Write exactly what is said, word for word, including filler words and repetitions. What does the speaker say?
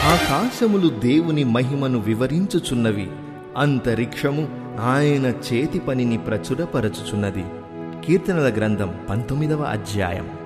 ఆకాశములు దేవుని మహిమను వివరించుచున్నవి, అంతరిక్షము ఆయన చేతి పనిని ప్రచురపరచుచున్నది. కీర్తనల గ్రంథం పంతొమ్మిదవ అధ్యాయం.